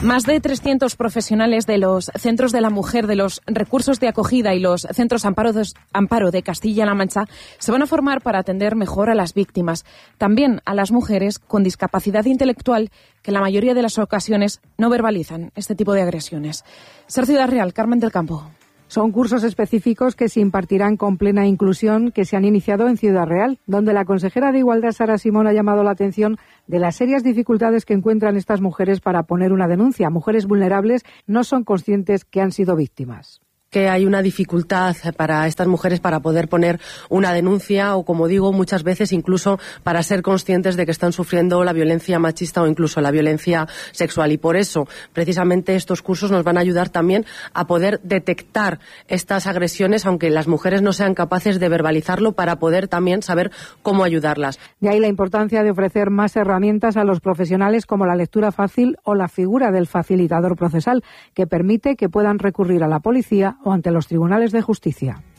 Más de 300 profesionales de los centros de la mujer, de los recursos de acogida y los centros amparo de Castilla-La Mancha se van a formar para atender mejor a las víctimas, también a las mujeres con discapacidad intelectual que en la mayoría de las ocasiones no verbalizan este tipo de agresiones. Ser Ciudad Real, Carmen del Campo. Son cursos específicos que se impartirán con plena inclusión que se han iniciado en Ciudad Real, donde la consejera de Igualdad, Sara Simón, ha llamado la atención de las serias dificultades que encuentran estas mujeres para poner una denuncia. Mujeres vulnerables no son conscientes que han sido víctimas. Que hay una dificultad para estas mujeres para poder poner una denuncia o, como digo, muchas veces incluso para ser conscientes de que están sufriendo la violencia machista o incluso la violencia sexual. Y por eso, precisamente, estos cursos nos van a ayudar también a poder detectar estas agresiones, aunque las mujeres no sean capaces de verbalizarlo, para poder también saber cómo ayudarlas. De ahí la importancia de ofrecer más herramientas a los profesionales, como la lectura fácil o la figura del facilitador procesal, que permite que puedan recurrir a la policía o ante los tribunales de justicia.